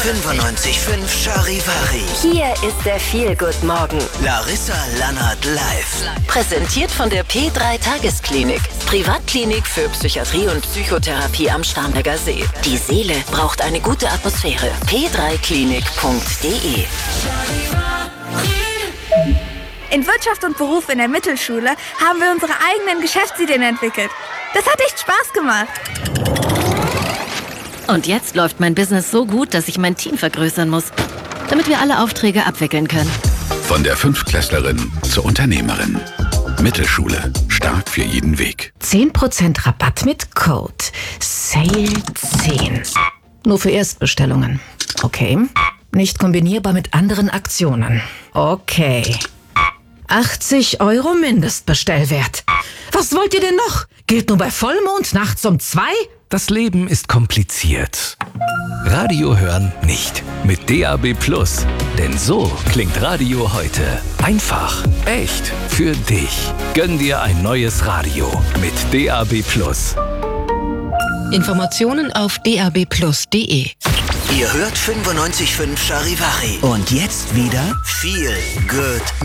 95.5 Charivari. Hier ist der Feel-Good-Morgen. Larissa Lannert live. Präsentiert von der P3 Tagesklinik. Privatklinik für Psychiatrie und Psychotherapie am Starnberger See. Die Seele braucht eine gute Atmosphäre. p3klinik.de. In Wirtschaft und Beruf in der Mittelschule haben wir unsere eigenen Geschäftsideen entwickelt. Das hat echt Spaß gemacht. Und jetzt läuft mein Business so gut, dass ich mein Team vergrößern muss, damit wir alle Aufträge abwickeln können. Von der Fünftklässlerin zur Unternehmerin. Mittelschule. Stark für jeden Weg. 10% Rabatt mit Code SALE10. Nur für Erstbestellungen. Okay. Nicht kombinierbar mit anderen Aktionen. Okay. 80 € Mindestbestellwert. Was wollt ihr denn noch? Gilt nur bei Vollmond nachts um 2? Das Leben ist kompliziert. Radio hören nicht. Mit DAB+. Denn so klingt Radio heute. Einfach, echt, für dich. Gönn dir ein neues Radio mit DAB+. Informationen auf dabplus.de. Ihr hört 95.5 Charivari. Und jetzt wieder Feel Good